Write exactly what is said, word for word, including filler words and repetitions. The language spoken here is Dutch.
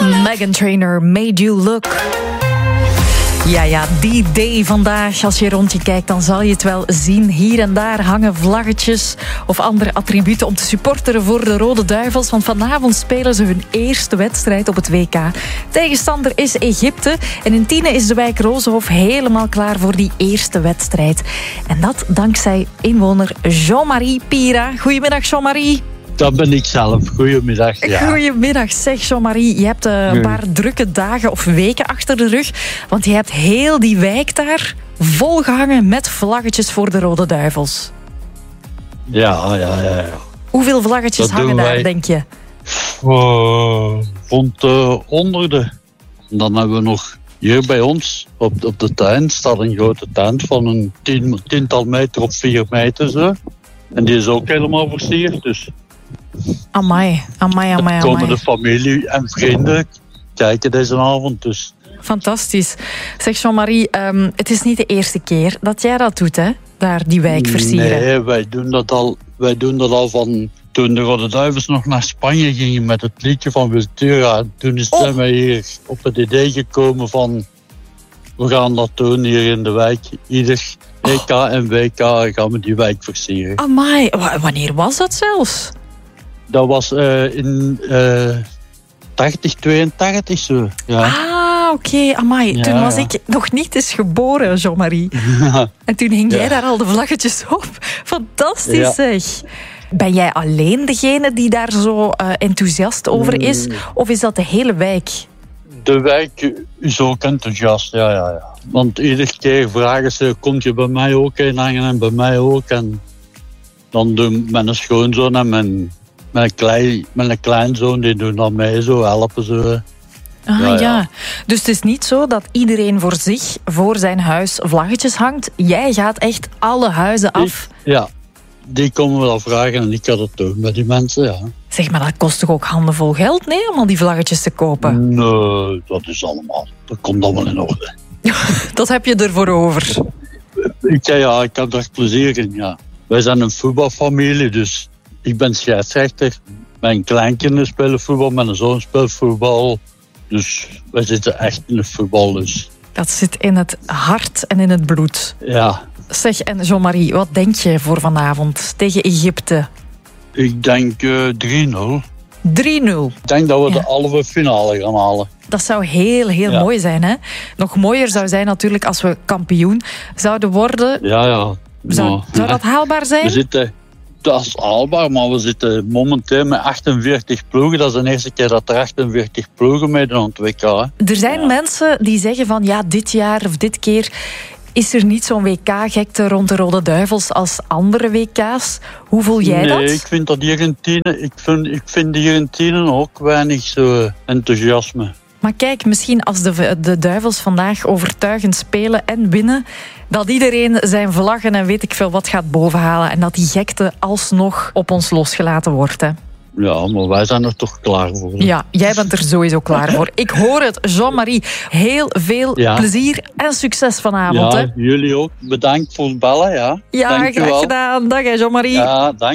Meghan Trainor, Made You Look. Ja, ja, die day vandaag. Als je rond je kijkt, dan zal je het wel zien. Hier en daar hangen vlaggetjes of andere attributen om te supporteren voor de Rode Duivels. Want vanavond spelen ze hun eerste wedstrijd op het W K. Tegenstander is Egypte. En in Tiene is de wijk Rozenhof helemaal klaar voor die eerste wedstrijd. En dat dankzij inwoner Jean-Marie Pira. Goedemiddag, Jean-Marie. Dat ben ik zelf. Goedemiddag. Ja. Goedemiddag. Zeg, Jean-Marie, je hebt uh, een paar drukke dagen of weken achter de rug. Want je hebt heel die wijk daar volgehangen met vlaggetjes voor de Rode Duivels. Ja, ja, ja. ja. Hoeveel vlaggetjes dat hangen daar, wij... denk je? Uh, rond uh, honderden. En dan hebben we nog hier bij ons op, op de tuin staat een grote tent van een tien, tiental meter op vier meter. Zo. En die is ook helemaal versierd. Dus Amai, amai, amai, dan komen amai. de familie en vrienden kijken deze avond. Dus. Fantastisch. Zeg, Jean-Marie, um, het is niet de eerste keer dat jij dat doet, hè? Daar die wijk versieren. Nee, wij doen dat al, wij doen dat al van toen de Rode Duivels nog naar Spanje gingen met het liedje van Wiltura. Toen is Oh. wij hier op het idee gekomen van we gaan dat doen hier in de wijk. Ieder E K en W K gaan we die wijk versieren. Amai, w- wanneer was dat zelfs? Dat was uh, in uh, tachtig, tweeëntachtig zo. Ja. Ah, oké, okay, amai. Ja, Toen was ja. ik nog niet eens geboren, Jean-Marie. En toen hing jij Ja. daar al de vlaggetjes op. Fantastisch, Ja. zeg. Ben jij alleen degene die daar zo uh, enthousiast over is? Mm. Of is dat de hele wijk? De wijk is ook enthousiast, ja, ja, ja. Want iedere keer vragen ze, kom je bij mij ook in hangen en bij mij ook. En dan doen mijn schoonzoon en mijn, mijn, klein, mijn kleinzoon, die doen dan mee, zo helpen ze. Ah ja, Ja, ja. Dus het is niet zo dat iedereen voor zich, voor zijn huis, vlaggetjes hangt. Jij gaat echt alle huizen af. Die, ja, die komen wel vragen en ik ga dat doen met die mensen, ja. Zeg, maar dat kost toch ook handenvol geld, nee, om al die vlaggetjes te kopen? Nee, dat is allemaal, dat komt allemaal in orde. Dat heb je ervoor over. Ik, ja, ik heb daar plezier in, ja. Wij zijn een voetbalfamilie, dus ik ben scheidsrechter. Mijn kleinkinderen spelen voetbal, mijn zoon speelt voetbal. Dus wij zitten echt in het voetbal, dus Dat zit in het hart en in het bloed. ja. Zeg, en Jean-Marie, wat denk je voor vanavond tegen Egypte? Ik denk uh, drie nul. drie nul. Ik denk dat we Ja. de halve finale gaan halen. Dat zou heel, heel Ja. mooi zijn, hè? Nog mooier zou zijn natuurlijk als we kampioen zouden worden. Ja, ja. Zou, Nou, zou dat haalbaar we zijn? zitten, dat is haalbaar, maar we zitten momenteel met achtenveertig ploegen. Dat is de eerste keer dat er achtenveertig ploegen meedoen aan het W K. Hè. Er zijn Ja. mensen die zeggen van ja, dit jaar of dit keer is er niet zo'n W K-gekte rond de Rode Duivels als andere W K's. Hoe voel jij nee, dat? ik vind dat hier in Tiene, ik vind, ik vind hier in Tiene ook weinig zo enthousiasme. Maar kijk, misschien als de, de Duivels vandaag overtuigend spelen en winnen, dat iedereen zijn vlaggen en weet ik veel wat gaat bovenhalen en dat die gekte alsnog op ons losgelaten wordt, hè? Ja, maar wij zijn er toch klaar voor. hè. Ja, jij bent er sowieso klaar voor. Ik hoor het, Jean-Marie. Heel veel Ja. plezier en succes vanavond, hè? Ja, jullie ook. Bedankt voor het bellen, ja. Ja, Dank u graag wel. gedaan. Dag, hè, Jean-Marie. Ja, dank.